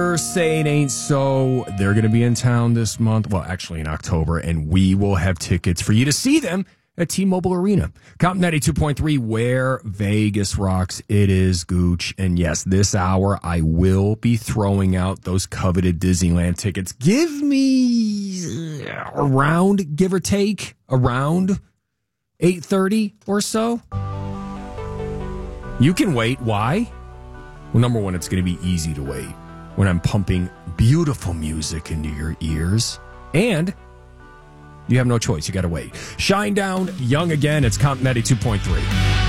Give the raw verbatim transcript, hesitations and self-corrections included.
Say it ain't so. They're going to be in town this month. Well, actually in October, and we will have tickets for you to see them at T-Mobile Arena. Comp ninety-two point three, where Vegas rocks. It is Gooch. And yes, this hour I will be throwing out those coveted Disneyland tickets. Give me around, give or take, around eight thirty or so. You can wait. Why? Well, number one, it's going to be easy to wait when I'm pumping beautiful music into your ears. And you have no choice. You got to wait. Shine Down, Young Again. It's Comp ninety-two point three.